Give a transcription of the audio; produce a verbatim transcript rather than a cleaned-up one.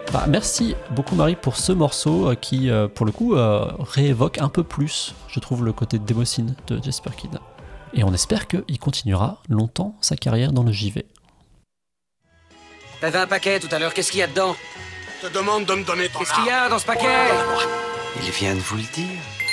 Bah, merci beaucoup Marie pour ce morceau euh, qui, euh, pour le coup, euh, réévoque un peu plus, je trouve, le côté démocine de Jesper Kyd. Et on espère qu'il continuera longtemps sa carrière dans le J V. T'avais un paquet tout à l'heure, qu'est-ce qu'il y a dedans? Je te demande de me donner ton Qu'est-ce qu'il y a dans ce paquet? arme. Il vient de vous le dire.